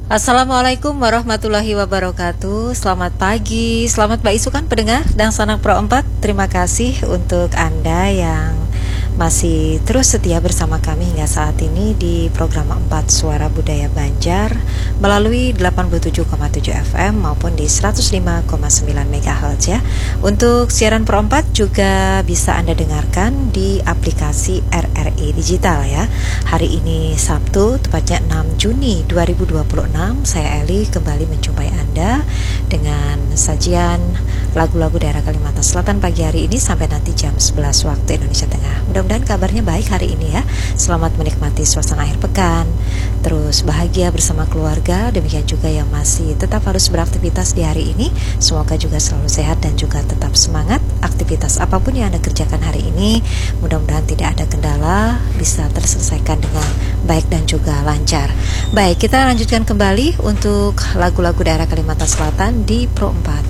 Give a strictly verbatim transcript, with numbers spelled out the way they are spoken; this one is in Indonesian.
Assalamualaikum warahmatullahi wabarakatuh. Selamat pagi, selamat beisukan pendengar dan sanak Pro empat. Terima kasih untuk Anda yang masih terus setia bersama kami hingga saat ini di program empat Suara Budaya Banjar melalui delapan puluh tujuh koma tujuh F M maupun di seratus lima koma sembilan megahertz ya. Untuk siaran Pro empat juga bisa Anda dengarkan di aplikasi R R I Digital ya. Hari ini Sabtu, tepatnya enam Juni dua ribu dua puluh enam, saya Eli kembali menjumpai Anda dengan sajian lagu-lagu daerah Kalimantan Selatan pagi hari ini sampai nanti jam sebelas waktu Indonesia Tengah. Mudah-mudahan kabarnya baik hari ini ya. Selamat menikmati suasana akhir pekan, terus bahagia bersama keluarga. Demikian juga yang masih tetap harus beraktivitas di hari ini, semoga juga selalu sehat dan juga tetap semangat. Aktivitas apapun yang Anda kerjakan hari ini, mudah-mudahan tidak ada kendala, bisa terselesaikan dengan baik dan juga lancar. Baik, kita lanjutkan kembali untuk lagu-lagu daerah Kalimantan Selatan di Pro empat.